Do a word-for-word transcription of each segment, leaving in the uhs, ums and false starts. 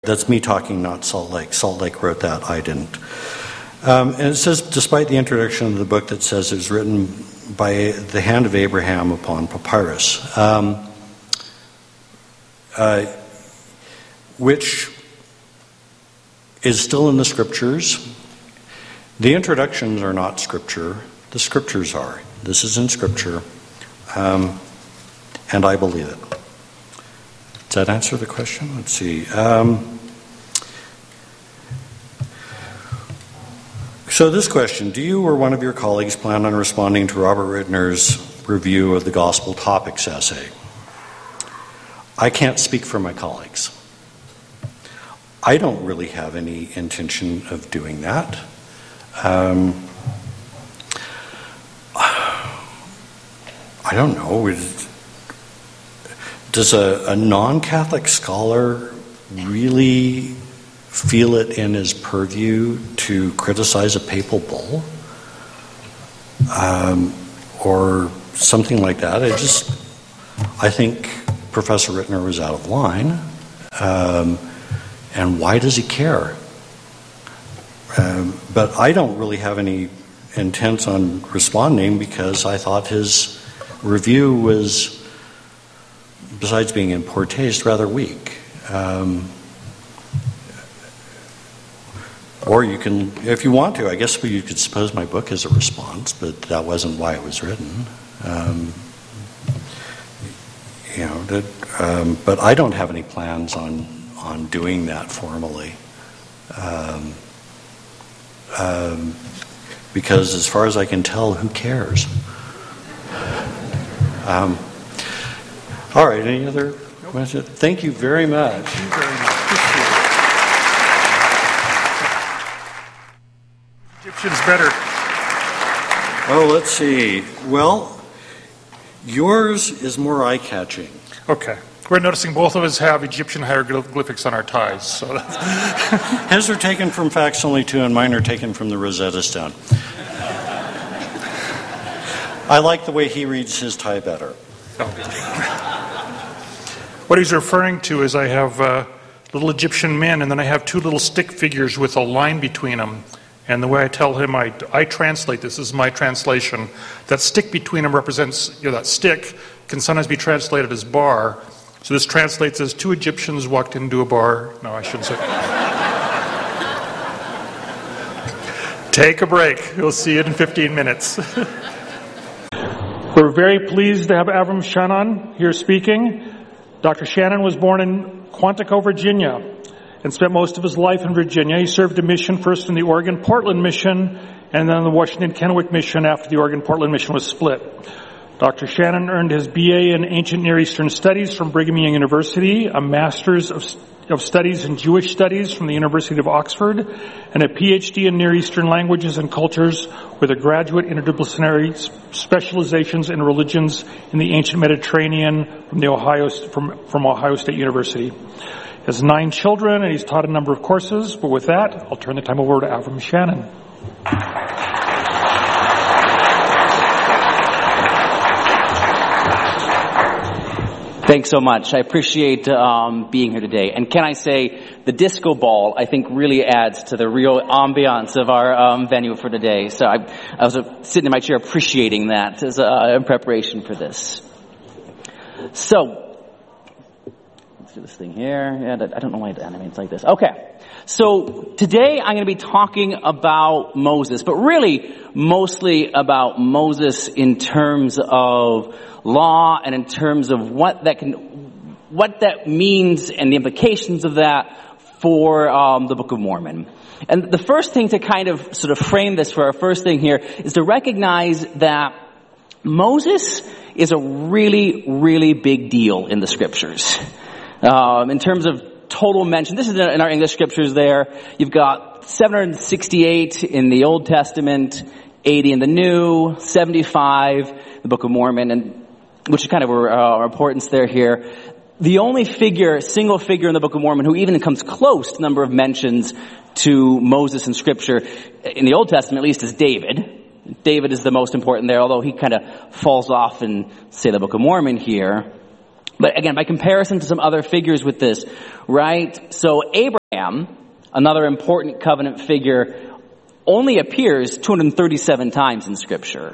That's me talking, not Salt Lake. Salt Lake wrote that, I didn't. Um, and it says, despite the introduction of the book that says it was written by the hand of Abraham upon papyrus, um, uh, which is still in the scriptures. The introductions are not scripture. The scriptures are. This is in scripture. Um, and I believe it. Does that answer the question? Let's see. Um, so this question, do you or one of your colleagues plan on responding to Robert Rittner's review of the Gospel Topics essay? I can't speak for my colleagues. I don't really have any intention of doing that. Um, I don't know. Does a, a non-Catholic scholar really feel it in his purview to criticize a papal bull? Um, or something like that? I just, I think Professor Rittner was out of line. Um, and why does he care? Um, but I don't really have any intent on responding because I thought his review was, besides being in poor taste, rather weak. Um, or you can, if you want to, I guess you could suppose my book is a response, but that wasn't why it was written. Um, you know, that, um, but I don't have any plans on on doing that formally. Um, um, because as far as I can tell, who cares? Um, all right, any other questions? Thank you very much. Thank you very much. Egyptian's better. Oh, let's see. Well, yours is more eye-catching. Okay. We're noticing both of us have Egyptian hieroglyphics on our ties. So his are taken from Facsimile two, and mine are taken from the Rosetta Stone. I like the way he reads his tie better. What he's referring to is I have uh, little Egyptian men, and then I have two little stick figures with a line between them. And the way I tell him, I, I translate this, this is my translation. That stick between them represents, you know, that stick can sometimes be translated as bar. So this translates as two Egyptians walked into a bar. No, I shouldn't say. Take a break. We'll see it in fifteen minutes. We're very pleased to have Avram Shannon here speaking. Doctor Shannon was born in Quantico, Virginia, and spent most of his life in Virginia. He served a mission first in the Oregon-Portland mission, and then the Washington-Kennewick mission after the Oregon-Portland mission was split. Doctor Shannon earned his B A in Ancient Near Eastern Studies from Brigham Young University, a Master's of, of Studies in Jewish Studies from the University of Oxford, and a P H D in Near Eastern Languages and Cultures with a graduate interdisciplinary specializations in religions in the ancient Mediterranean from the Ohio from, from Ohio State University. He has nine children, and he's taught a number of courses. But with that, I'll turn the time over to Avram Shannon. Thanks so much. I appreciate um, being here today. And can I say, the disco ball, I think, really adds to the real ambiance of our um, venue for today. So I, I was uh, sitting in my chair appreciating that as uh, in preparation for this. So, let's do this thing here. Yeah, I don't know why it animates like this. Okay. So today I'm going to be talking about Moses, but really mostly about Moses in terms of law and in terms of what that can, what that means and the implications of that for um, the Book of Mormon. And the first thing to kind of sort of frame this for our first thing here is to recognize that Moses is a really, really big deal in the scriptures. Um, in terms of total mention, this is in our English scriptures there. You've got seven hundred sixty-eight in the Old Testament, eighty in the New, seventy-five in the Book of Mormon, and which is kind of our, our importance there here. The only figure, single figure in the Book of Mormon who even comes close to number of mentions to Moses in Scripture, in the Old Testament at least, is David. David is the most important there, although he kind of falls off in, say, the Book of Mormon here. But again, by comparison to some other figures with this, right? So Abraham, another important covenant figure, only appears two hundred thirty-seven times in Scripture.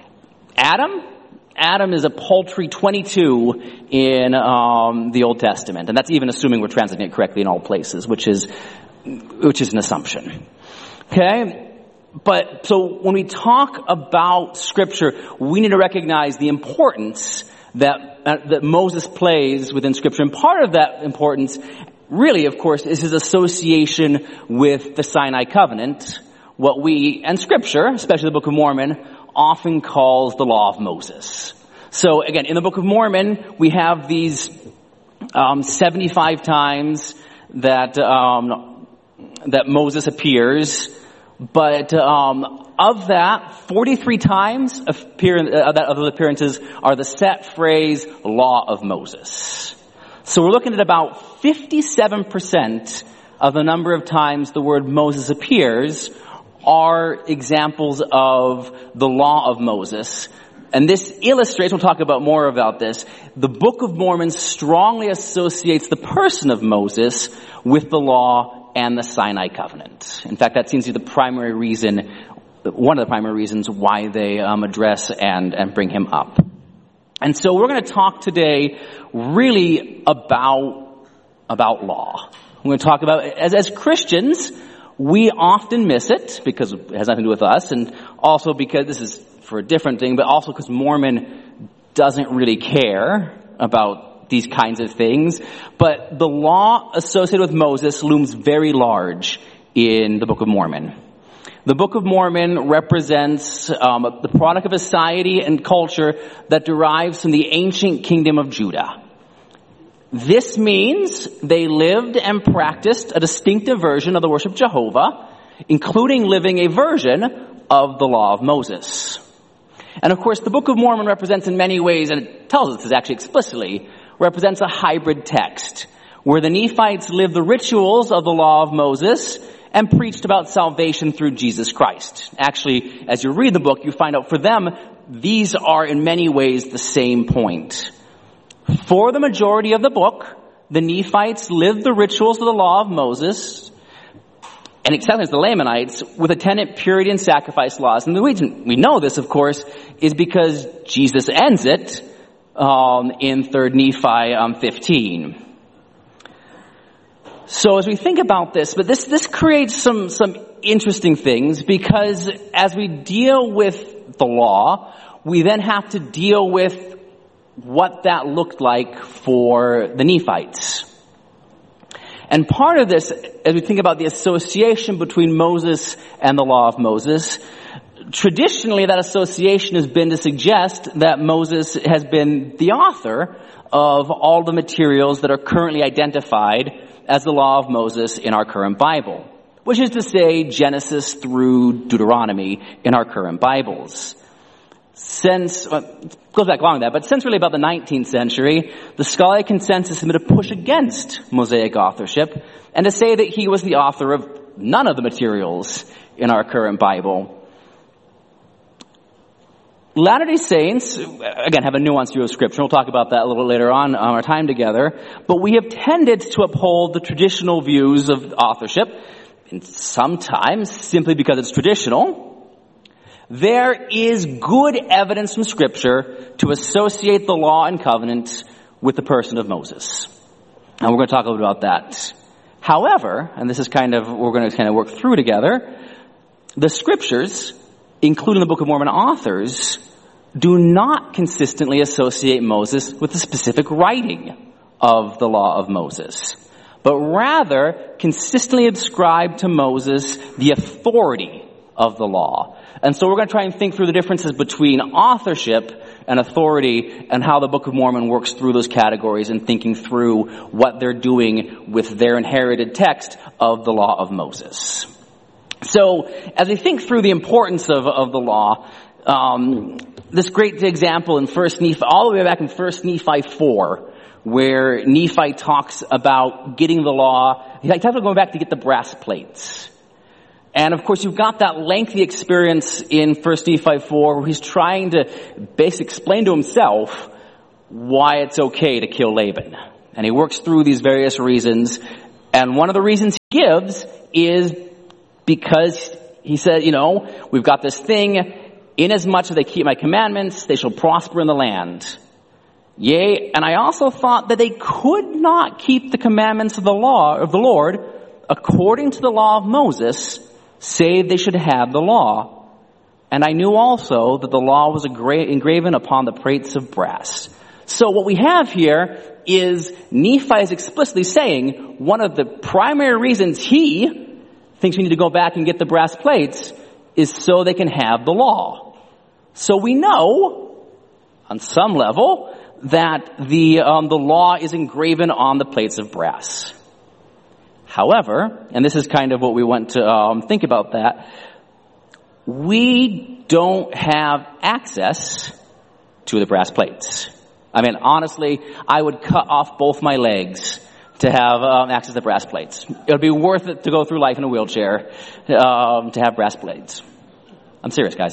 Adam, Adam is a paltry twenty-two in um, the Old Testament, and that's even assuming we're translating it correctly in all places, which is which is an assumption. Okay? But so when we talk about Scripture, we need to recognize the importance that uh, that Moses plays within Scripture. And part of that importance, really, of course, is his association with the Sinai Covenant, what we, and Scripture, especially the Book of Mormon, often calls the Law of Moses. So again, in the Book of Mormon, we have these um, seventy-five times that um, that Moses appears. But um, of that, forty-three times appear, uh, that of those appearances are the set phrase "Law of Moses." So we're looking at about fifty-seven percent of the number of times the word Moses appears are examples of the Law of Moses. And this illustrates, we'll talk about more about this, the Book of Mormon strongly associates the person of Moses with the law and the Sinai Covenant. In fact, that seems to be the primary reason, one of the primary reasons why they um, address and, and bring him up. And so we're going to talk today really about, about law. We're going to talk about, as, as Christians, we often miss it because it has nothing to do with us, and also because this is for a different thing, but also because Mormon doesn't really care about these kinds of things. But the law associated with Moses looms very large in the Book of Mormon. The Book of Mormon represents um, the product of a society and culture that derives from the ancient kingdom of Judah. This means they lived and practiced a distinctive version of the worship of Jehovah, including living a version of the law of Moses. And of course, the Book of Mormon represents in many ways, and it tells us this actually explicitly, represents a hybrid text, where the Nephites lived the rituals of the law of Moses and preached about salvation through Jesus Christ. Actually, as you read the book, you find out for them, these are in many ways the same point. For the majority of the book, the Nephites lived the rituals of the law of Moses, and except as the Lamanites, with attendant purity and sacrifice laws. And the reason we know this, of course, is because Jesus ends it um, in Third Nephi um, fifteen. So as we think about this, but this this creates some some interesting things, because as we deal with the law, we then have to deal with what that looked like for the Nephites. And part of this, as we think about the association between Moses and the law of Moses, traditionally that association has been to suggest that Moses has been the author of all the materials that are currently identified as the law of Moses in our current Bible, which is to say Genesis through Deuteronomy in our current Bibles. Since, well, it goes back long that, but since really about the nineteenth century, the scholarly consensus has been to push against Mosaic authorship and to say that he was the author of none of the materials in our current Bible. Latter-day Saints, again, have a nuanced view of Scripture. We'll talk about that a little later on on our time together. But we have tended to uphold the traditional views of authorship, and sometimes simply because it's traditional. There is good evidence from Scripture to associate the law and covenant with the person of Moses. And we're going to talk a little bit about that. However, and this is kind of, we're going to kind of work through together, the Scriptures, including the Book of Mormon authors, do not consistently associate Moses with the specific writing of the law of Moses, but rather consistently ascribe to Moses the authority of the law. And so we're going to try and think through the differences between authorship and authority and how the Book of Mormon works through those categories and thinking through what they're doing with their inherited text of the law of Moses. So as we think through the importance of, of the law, um, this great example in First Nephi, all the way back in First Nephi four, where Nephi talks about getting the law, he talks about going back to get the brass plates. And of course, you've got that lengthy experience in First Nephi four where he's trying to basically explain to himself why it's okay to kill Laban. And he works through these various reasons. And one of the reasons he gives is because he said, you know, we've got this thing, inasmuch as they keep my commandments, they shall prosper in the land. Yea, and I also thought that they could not keep the commandments of the law of the Lord according to the law of Moses, save they should have the law. And I knew also that the law was engraven upon the plates of brass. So what we have here is Nephi is explicitly saying one of the primary reasons he thinks we need to go back and get the brass plates is so they can have the law. So we know, on some level, that the um, the law is engraven on the plates of brass. However, and this is kind of what we want to um, think about that, we don't have access to the brass plates. I mean, honestly, I would cut off both my legs to have um, access to brass plates. It would be worth it to go through life in a wheelchair um, to have brass plates. I'm serious, guys.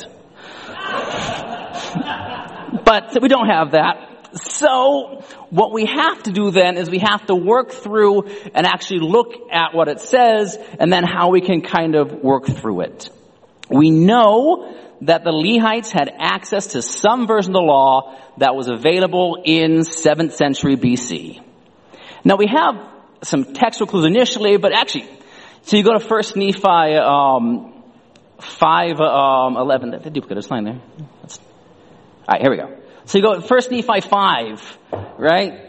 But we don't have that. So what we have to do then is we have to work through and actually look at what it says and then how we can kind of work through it. We know that the Lehites had access to some version of the law that was available in seventh century B C. Now we have some textual clues initially, but actually, so you go to First Nephi um, five um, eleven. The duplicate is line there. That's, all right, here we go. So you go to First Nephi five, right?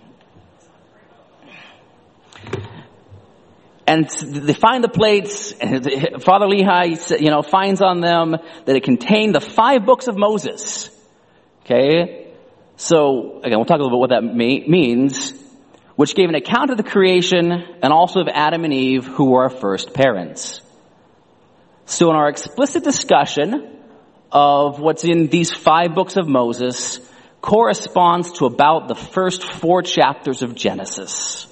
And they find the plates, and Father Lehi, you know, finds on them that it contained the five books of Moses. Okay? So, again, we'll talk a little bit what that may, means, which gave an account of the creation and also of Adam and Eve, who were our first parents. So in our explicit discussion of what's in these five books of Moses corresponds to about the first four chapters of Genesis.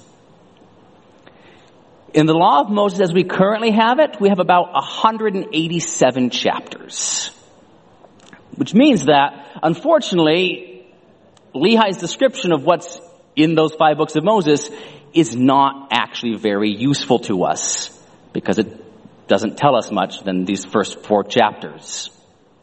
In the law of Moses as we currently have it, we have about one hundred eighty-seven chapters. Which means that, unfortunately, Lehi's description of what's in those five books of Moses is not actually very useful to us, because it doesn't tell us much than these first four chapters.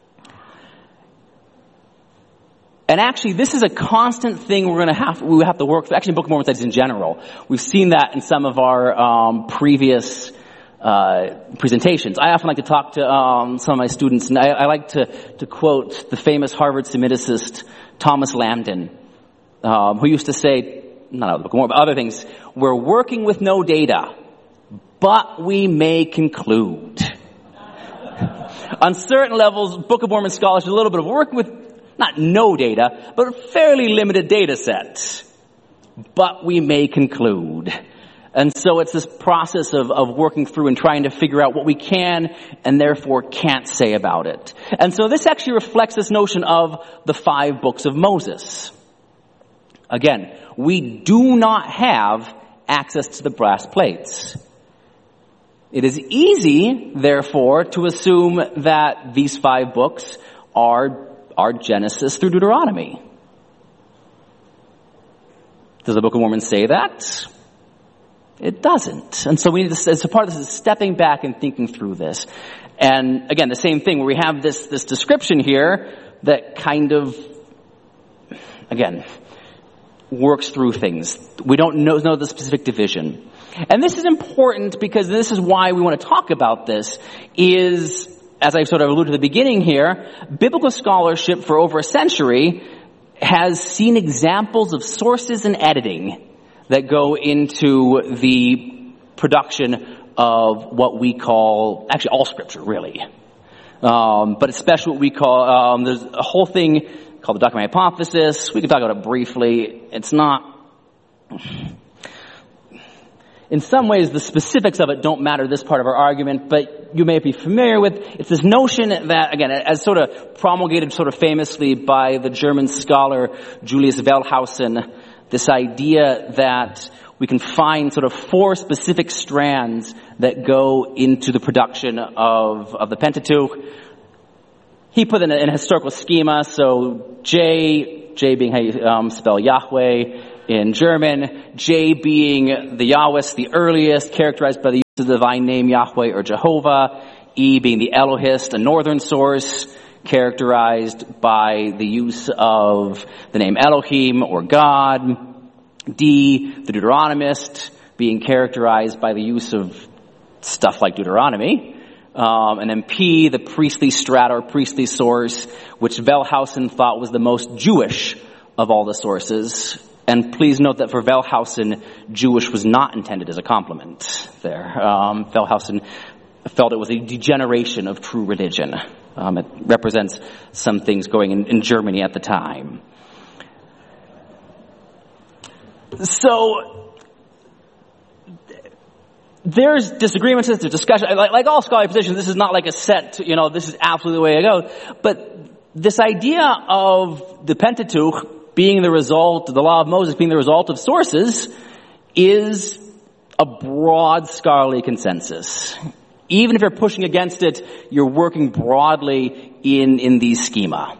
And actually, this is a constant thing we're going to have, we have to work through. Actually, Book of Mormon studies in general. We've seen that in some of our um, previous uh, presentations. I often like to talk to um, some of my students, and I, I like to, to quote the famous Harvard Semiticist Thomas Lambden, um, who used to say, not out of the Book of Mormon, but other things, we're working with no data, but we may conclude. On certain levels, Book of Mormon scholars are a little bit of working with not no data, but a fairly limited data set. But we may conclude. And so it's this process of, of working through and trying to figure out what we can and therefore can't say about it. And so this actually reflects this notion of the five books of Moses. Again, we do not have access to the brass plates. It is easy, therefore, to assume that these five books are are Genesis through Deuteronomy. Does the Book of Mormon say that? It doesn't. And so we need to, as a part of this is stepping back and thinking through this. And again, the same thing where we have this, this description here that kind of, again, works through things. We don't know, know the specific division. And this is important because this is why we want to talk about this is, as I sort of alluded to the beginning here, biblical scholarship for over a century has seen examples of sources and editing that go into the production of what we call, actually all scripture, really. Um, but especially what we call, um, there's a whole thing called the document hypothesis. We can talk about it briefly. It's not... In some ways, the specifics of it don't matter to this part of our argument, but you may be familiar with, it's this notion that, again, as sort of promulgated sort of famously by the German scholar Julius Wellhausen, this idea that we can find sort of four specific strands that go into the production of, of the Pentateuch. He put in a, in a historical schema, so J J being how you um, spell Yahweh in German, J being the Yahwist, the earliest, characterized by the use of the divine name Yahweh or Jehovah, E being the Elohist, a northern source, characterized by the use of the name Elohim or God, D, the Deuteronomist, being characterized by the use of stuff like Deuteronomy, um, and then P, the priestly strata or priestly source, which Wellhausen thought was the most Jewish of all the sources. And please note that for Wellhausen, Jewish was not intended as a compliment there. Um, Wellhausen felt it was a degeneration of true religion. Um, it represents some things going in, in Germany at the time. So, there's disagreements, there's discussion. Like, like all scholarly positions, this is not like a set, you know, this is absolutely the way to go. But this idea of the Pentateuch being the result, the law of Moses being the result of sources, is a broad scholarly consensus. Even if you're pushing against it, you're working broadly in, in these schema.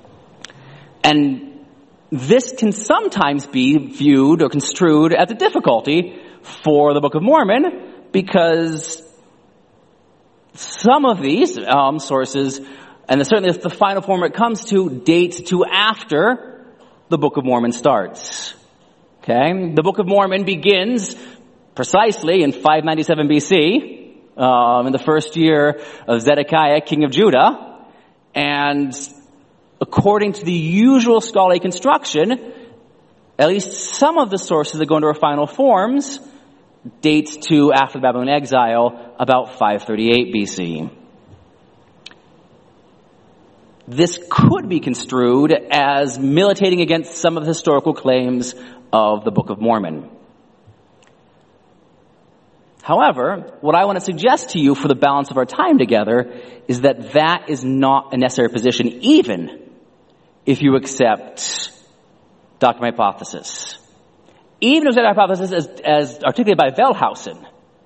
And this can sometimes be viewed or construed as a difficulty for the Book of Mormon, because some of these um, sources, and certainly the final form it comes to, dates to after the Book of Mormon starts. Okay? The Book of Mormon begins precisely in five ninety-seven B C, um, in the first year of Zedekiah, king of Judah, and according to the usual scholarly construction, at least some of the sources that go into our final forms dates to after the Babylonian exile, about five thirty-eight B C. This could be construed as militating against some of the historical claims of the Book of Mormon. However, what I want to suggest to you for the balance of our time together is that that is not a necessary position, even if you accept Doctrine and Hypothesis. Even if you accept hypothesis as, as articulated by Wellhausen,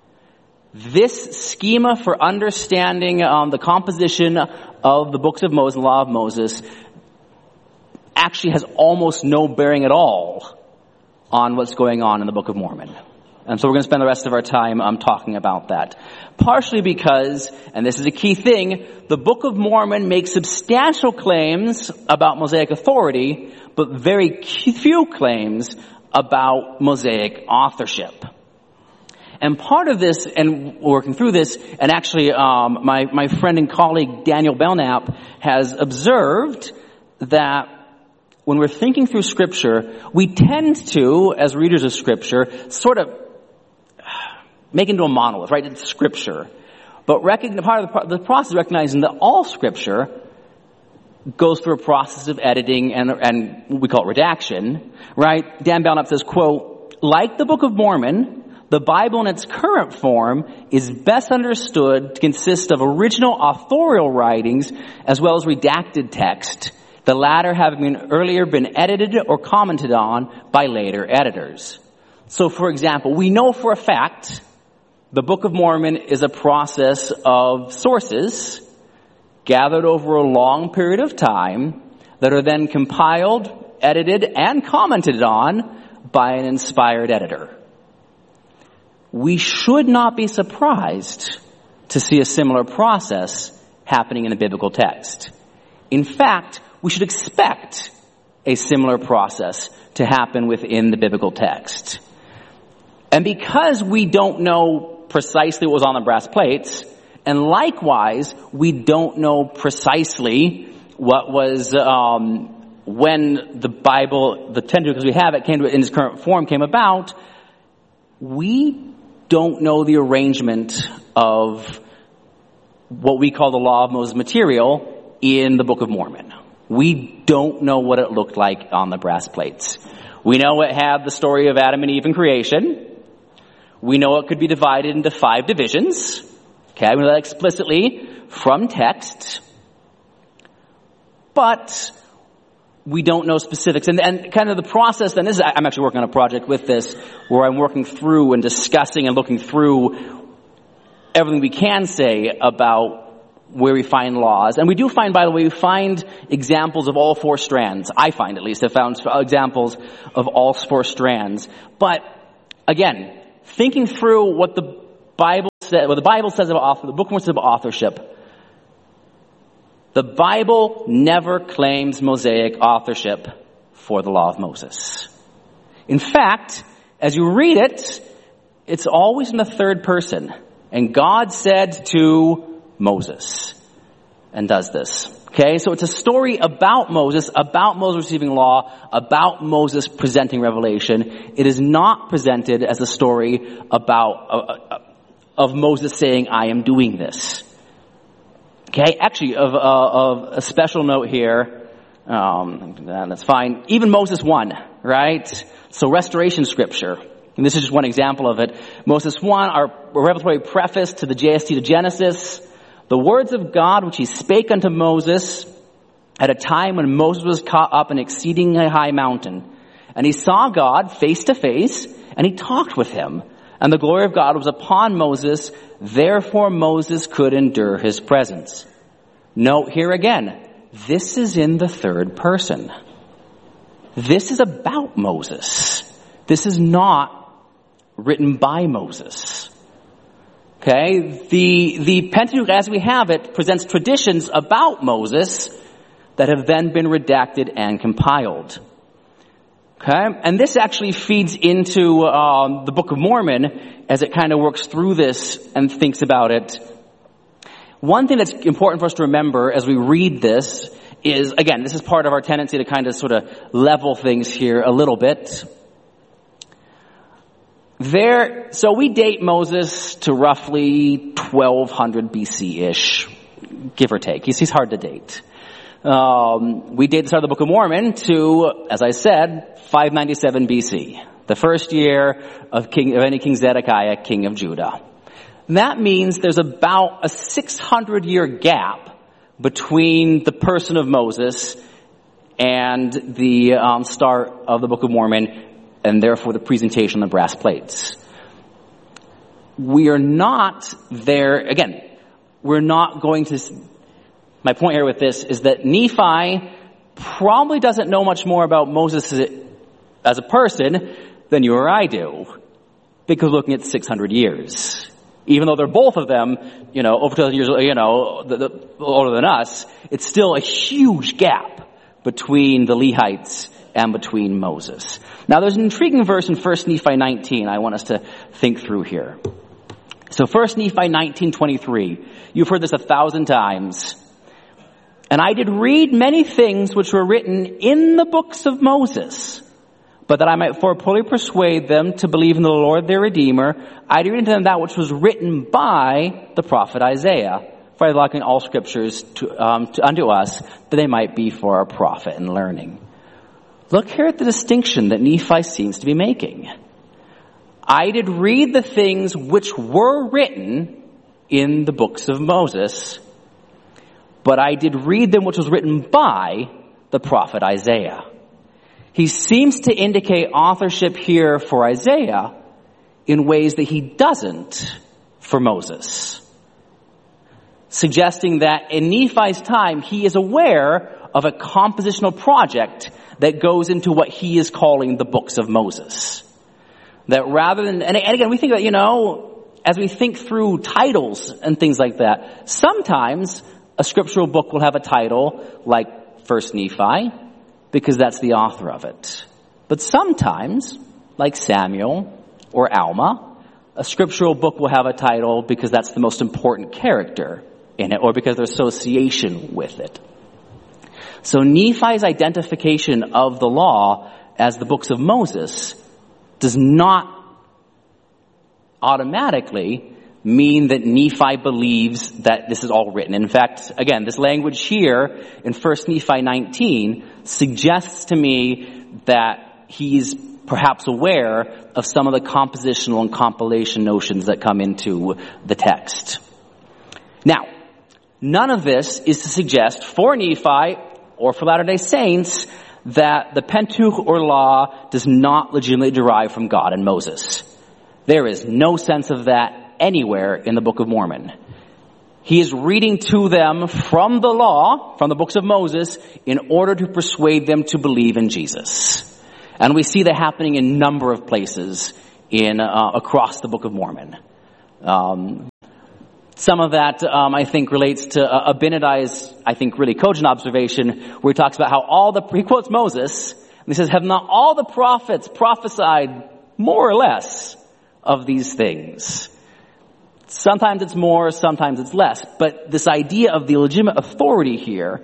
this schema for understanding um, the composition of the books of Moses and the law of Moses actually has almost no bearing at all on what's going on in the Book of Mormon. And so we're going to spend the rest of our time um, talking about that. Partially because, and this is a key thing, the Book of Mormon makes substantial claims about Mosaic authority, but very few claims about Mosaic authorship. And part of this, and working through this, and actually um, my, my friend and colleague Daniel Belknap has observed that when we're thinking through Scripture, we tend to, as readers of Scripture, sort of make it into a monolith, right? It's Scripture. But recognize, part of the, the process of recognizing that all Scripture goes through a process of editing and, and we call it redaction, right? Dan Belknap says, quote, like the Book of Mormon, the Bible in its current form is best understood to consist of original authorial writings as well as redacted text, the latter having been earlier been edited or commented on by later editors. So, for example, we know for a fact the Book of Mormon is a process of sources gathered over a long period of time that are then compiled, edited, and commented on by an inspired editor. We should not be surprised to see a similar process happening in the biblical text. In fact, we should expect a similar process to happen within the biblical text. And because we don't know precisely what was on the brass plates, and likewise, we don't know precisely what was um, when the Bible, the Pentateuch as we have it, came to in its current form, came about. We don't know the arrangement of what we call the Law of Moses material in the Book of Mormon. We don't know what it looked like on the brass plates. We know it had the story of Adam and Eve in creation. We know it could be divided into five divisions. Okay, we know that explicitly from text. But we don't know specifics. And, and kind of the process then is, I'm actually working on a project with this where I'm working through and discussing and looking through everything we can say about where we find laws. And we do find, by the way, we find examples of all four strands. I find, at least, I've found examples of all four strands. But, again, thinking through what the Bible says, what the Bible says about author, the book says about authorship, the Bible never claims Mosaic authorship for the law of Moses. In fact, as you read it, it's always in the third person. And God said to Moses, and does this. Okay, so it's a story about Moses, about Moses receiving law, about Moses presenting revelation. It is not presented as a story about, uh, of Moses saying, I am doing this. Okay, actually, of, uh, of a special note here, um, that's fine. Even Moses one, right? So restoration scripture. And this is just one example of it. Moses one, our revelatory preface to the J S T to Genesis. The words of God which he spake unto Moses at a time when Moses was caught up in exceeding a high mountain. And he saw God face to face, and he talked with him. And the glory of God was upon Moses, therefore Moses could endure his presence. Note here again, this is in the third person. This is about Moses. This is not written by Moses. Okay, the, the Pentateuch as we have it presents traditions about Moses that have then been redacted and compiled. Okay, and this actually feeds into um, the Book of Mormon as it kind of works through this and thinks about it. One thing that's important for us to remember as we read this is, again, this is part of our tendency to kind of sort of level things here a little bit. There, so we date Moses to roughly twelve hundred B C-ish, give or take. He's, he's hard to date. Um, we date the start of the Book of Mormon to, as I said, five ninety-seven B C, the first year of King of any King Zedekiah, king of Judah. And that means there's about a six hundred year gap between the person of Moses and the um, start of the Book of Mormon, and therefore the presentation of the brass plates. We are not there, again, we're not going to, my point here with this is that Nephi probably doesn't know much more about Moses as a person than you or I do, because looking at six hundred years. Even though they're both of them, you know, over two thousand years, you know, the, the, older than us, it's still a huge gap between the Lehites and between Moses. Now, there's an intriguing verse in First Nephi nineteen I want us to think through here. So First Nephi nineteen twenty-three. You've heard this a thousand times. And I did read many things which were written in the books of Moses, but that I might for fully persuade them to believe in the Lord their Redeemer, I did read unto them that which was written by the prophet Isaiah, for I liken all scriptures to, um, to, unto us, that they might be for our profit and learning. Look here at the distinction that Nephi seems to be making. I did read the things which were written in the books of Moses, but I did read them which was written by the prophet Isaiah. He seems to indicate authorship here for Isaiah in ways that he doesn't for Moses, suggesting that in Nephi's time he is aware of a compositional project that goes into what he is calling the books of Moses. That rather than, and again, we think that, you know, as we think through titles and things like that, sometimes a scriptural book will have a title like First Nephi, because that's the author of it. But sometimes, like Samuel or Alma, a scriptural book will have a title because that's the most important character in it, or because there's association with it. So Nephi's identification of the law as the books of Moses does not automatically mean that Nephi believes that this is all written. In fact, again, this language here in First Nephi nineteen suggests to me that he's perhaps aware of some of the compositional and compilation notions that come into the text. Now, none of this is to suggest for Nephi or for Latter-day Saints that the Pentateuch or law does not legitimately derive from God and Moses. There is no sense of that anywhere in the Book of Mormon. He is reading to them from the law, from the books of Moses, in order to persuade them to believe in Jesus. And we see that happening in a number of places in uh, across the Book of Mormon. Um, some of that, um, I think, relates to uh, Abinadi's, I think, really cogent observation, where he talks about how all the, he quotes Moses, and he says, have not all the prophets prophesied more or less of these things? Sometimes it's more, sometimes it's less. But this idea of the legitimate authority here,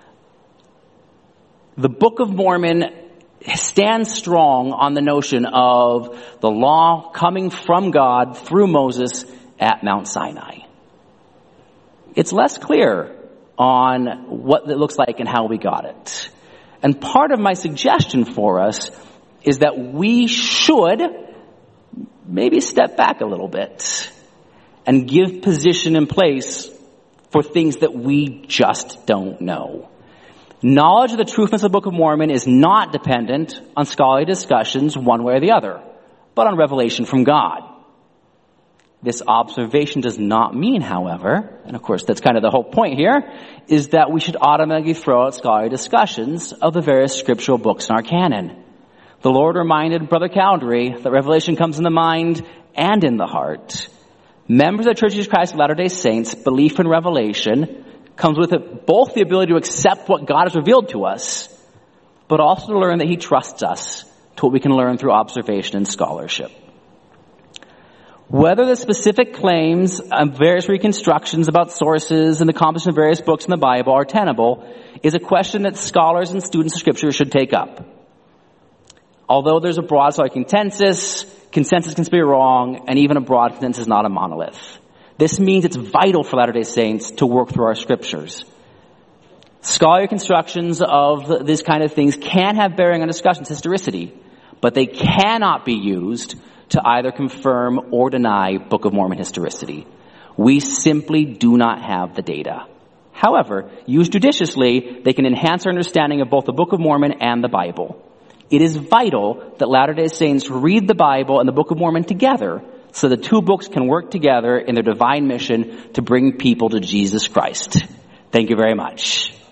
the Book of Mormon stands strong on the notion of the law coming from God through Moses at Mount Sinai. It's less clear on what it looks like and how we got it. And part of my suggestion for us is that we should maybe step back a little bit and give position in place for things that we just don't know. Knowledge of the truthness of the Book of Mormon is not dependent on scholarly discussions one way or the other, but on revelation from God. This observation does not mean, however, and of course that's kind of the whole point here, is that we should automatically throw out scholarly discussions of the various scriptural books in our canon. The Lord reminded Brother Cowdery that revelation comes in the mind and in the heart. Members of the Church of Jesus Christ of Latter-day Saints' belief in revelation comes with it both the ability to accept what God has revealed to us, but also to learn that He trusts us to what we can learn through observation and scholarship. Whether the specific claims of various reconstructions about sources and the composition of various books in the Bible are tenable is a question that scholars and students of Scripture should take up. Although there's a broad scholarly consensus, consensus can be wrong, and even a broad consensus is not a monolith. This means it's vital for Latter-day Saints to work through our scriptures. Scholarly constructions of these kind of things can have bearing on discussion's historicity, but they cannot be used to either confirm or deny Book of Mormon historicity. We simply do not have the data. However, used judiciously, they can enhance our understanding of both the Book of Mormon and the Bible. It is vital that Latter-day Saints read the Bible and the Book of Mormon together so the two books can work together in their divine mission to bring people to Jesus Christ. Thank you very much.